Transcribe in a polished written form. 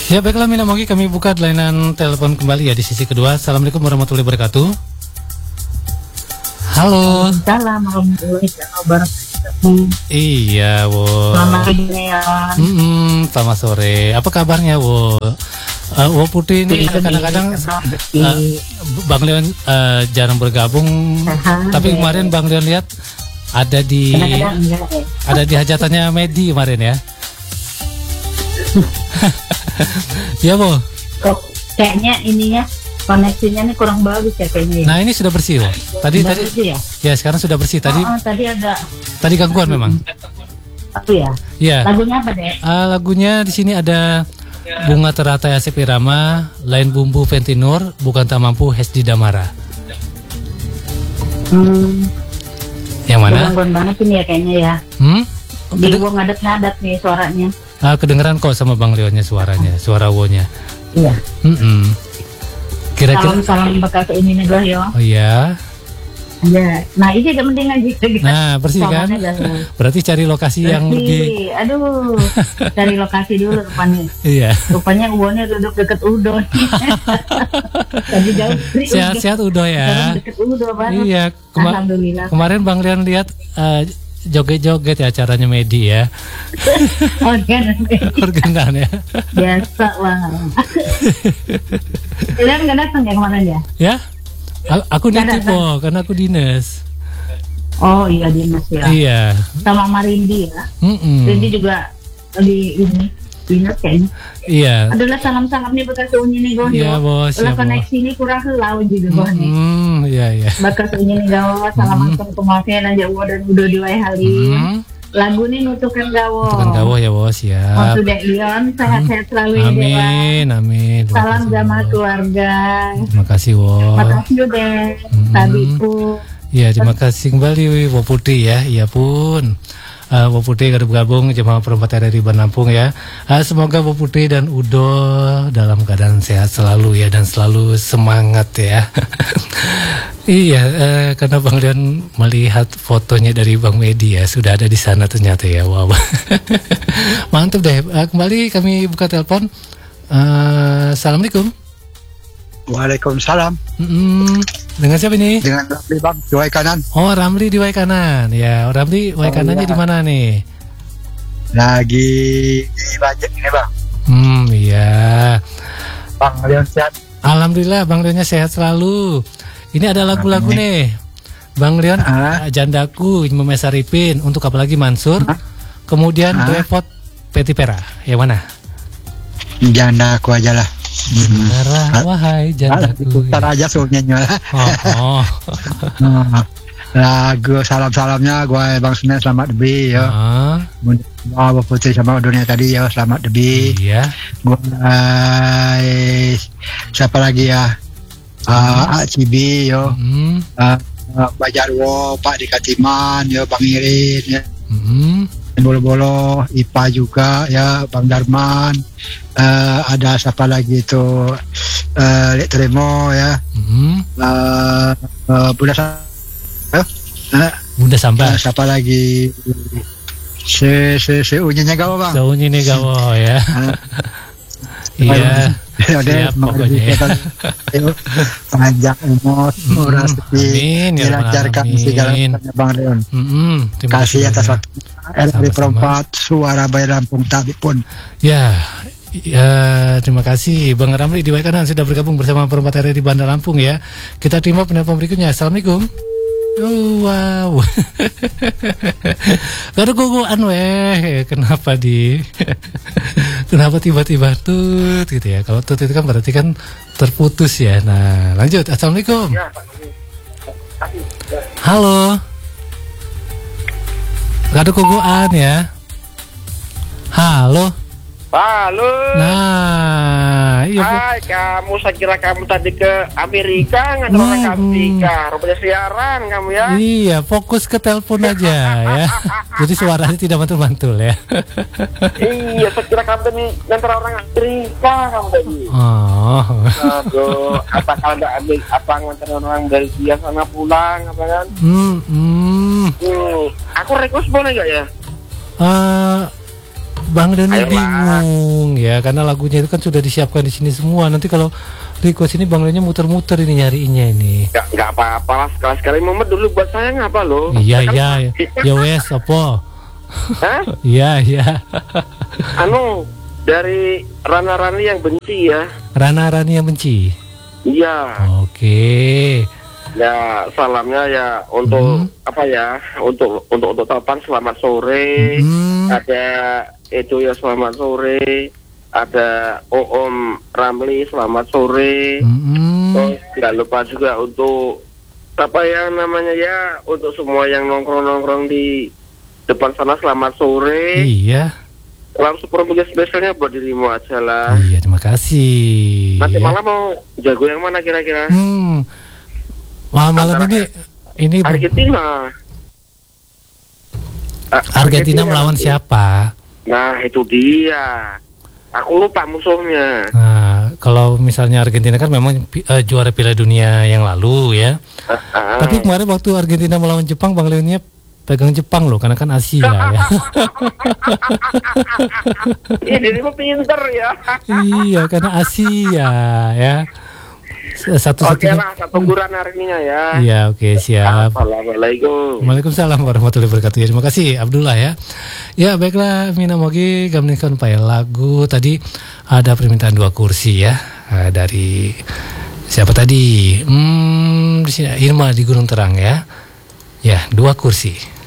Ya baiklah Mina Mogi, kami buka layanan telepon kembali ya di sisi kedua. Assalamualaikum warahmatullahi wabarakatuh. Halo. Salam warahmatullahi wabarakatuh. Iya, Wo. Selamat pagi ya. Selamat sore. Apa kabarnya, Wo? Wo Putri ini kadang-kadang Bang Leon jarang bergabung, tapi kemarin Bang Leon lihat ada di hajatannya Medi kemarin ya. Ya, Bo. Kok kayaknya ininya koneksinya nih kurang bagus ya kayaknya. Nah, ini sudah bersih, Bo. Tadi ya? Ya, sekarang sudah bersih. Tadi ada. Tadi gangguan memang. Apa ya? Iya. Lagunya apa, Dek? Lagunya di sini ada Bunga Teratai Asep Irama, Lain Bumbu Ventinur, Bukan Tak Mampu Hesdi Damara. Yang mana? Gangguan banget ini ya kayaknya ya. Di gua ngadat-ngadat nih suaranya. Kedengeran kok sama Bang Leonnya suaranya, suara Wonya. Iya. Kira-kira salam bekas ini nih gua ya. Oh iya. Ya. Nah, ini yang penting aja. Nah, bersih kan? Berarti cari lokasi yang lebih. Aduh, cari lokasi dulu rupanya. Iya. Rupanya Udonya duduk deket Udo. Tadi jauh. Sehat-sehat Udo ya. Deket Udo banget. Iya. Alhamdulillah. Kemarin Bang Leon lihat joget-joget ya acaranya Medi ya. Organan ya. Biasa lah. Kalian nggak datang ya kemarin ya? Ya. Aku nitip kok, karena aku dinas. Oh iya, dinas ya. Iya. Sama Marindi ya. Rindi juga di ini dinas kayaknya. Iya. Adalah salam-salam nih bekas unyi nih Gondo. Iya bos. Kalau koneksi ini kurang helau juga Gondo. Iya. Bekas unyi nih gawa salam-salam kemafian aja dan udah diwai Halim. Lagu nih nutukan gawo. Nutukan gawo ya bos ya. Waktu Dek Leon sehat-sehat selalu ya. Amin. Salam sama keluarga. Terima kasih Wo. Terima kasih Dek. Tabiku. Ya terima kasih kembali Wo Putri ya. Iya pun. Wo Putri sudah bergabung Jemaah Perempat RRI Lampung ya. Semoga Wo Putri dan Udo dalam keadaan sehat selalu ya dan selalu semangat ya. Iya, karena Bang Leon melihat fotonya dari Bang Medi ya, sudah ada di sana ternyata ya. Wow. Mantap deh. Kembali kami buka telepon. Assalamualaikum. Waalaikumsalam. Dengan siapa ini? Dengan Ramli Bang, di Waikanan. Oh, Ramli di Waikanan. Ya, Ramli Waikanannya di mana nih? Lagi di Bajak ini Bang. Iya. Bang Leon sehat. Alhamdulillah Bang Leonnya sehat selalu. Ini ada lagu-lagu nih Bang Leon, Jandaku, Memes Arifin, untuk apalagi Mansur, kemudian Repot Peti Pera. Yang mana? Jandaku aja lah. Wahai Jandaku. Putar aja suhunya. Lagu salam-salamnya gue Bang Sunan selamat debi ya. Bawa Putri sama Udonya tadi ya selamat debi. Iya. Gue siapa lagi ya? Cibi yo, Bajarwo, Pak Dikatiman, yo Bang Irin, ya, Bolo-bolo, Ipa juga, ya Bang Darman, ada siapa lagi itu, Lek Tremo ya, Bunda Samba, siapa lagi, Unyinya gawo Bang, Unyinya gawo ya, iya. Siap pokoknya ya. Panjang umur, murah rezeki, dilancarkan segala Bang Leon. Terima kasih atas waktu. RRI Perempat Suara Bayi Lampung tadi pun. Ya, terima kasih Bang Ramli di Waikanan sudah bergabung bersama Perempat RRI di Bandar Lampung ya. Kita terima penelpon berikutnya. Assalamualaikum. Oh, wow. Baru guguan kenapa kenapa tiba-tiba tut gitu ya. Kalau tut itu kan berarti kan terputus ya. Nah, lanjut. Assalamualaikum. Halo. Gak ada guguan ya. Halo. Halo. Nah, iya. Hai, kamu saya kira kamu tadi ke Amerika, nggak ke Amerika. Rupanya siaran kamu ya. Iya, fokus ke telepon aja ya. Jadi suaranya tidak mantul-mantul ya. Iya, saya kira kamu tadi antara orang Amerika kamu tadi. Oh. Aduh, apa kalau nggak ambil apa ngantar orang Belgia sana pulang apa kan? Aku request boleh nggak ya? Bang Doni bingung ya. ya, karena lagunya itu kan sudah disiapkan di sini semua. Nanti kalau request ini Bang Leonnya muter-muter ini nyariinnya ini. Nggak apa-apa lah, sekali-sekali momen dulu buat saya ngapa loh? Iya, ya wes apa? Hah? Iya. Dari Rana-Rani yang benci ya. Rana-Rani yang benci. Iya. Oke. Ya salamnya ya untuk apa ya? Untuk Topan selamat sore. Ada Edo ya selamat sore. Ada Om Ramli selamat sore. Terus nggak lupa juga untuk apa ya namanya ya, untuk semua yang nongkrong di depan sana selamat sore. Iya. Langsung promosi spesialnya buat dirimu aja lah. Iya, terima kasih. Nanti malam mau jago yang mana kira-kira? Malam ini Argentina. Argentina melawan siapa? Nah itu dia. Aku lupa musuhnya. Nah, kalau misalnya Argentina kan memang juara Piala Dunia yang lalu ya. Tapi kemarin waktu Argentina melawan Jepang, Bang Leonnya pegang Jepang loh, karena kan Asia ya. Ini mau pinter ya. Iya, karena Asia ya. Satu-satunya. Oke lah, satu guran hari ini ya. Iya, oke, siap. Assalamualaikum. Waalaikumsalam warahmatullahi wabarakatuh. Terima kasih Abdullah ya. Ya baiklah, Mina Mogi gamnikan pay lagu tadi ada permintaan 2 kursi ya dari siapa tadi? Di sini Irma di Gunung Terang ya. Ya, 2 kursi.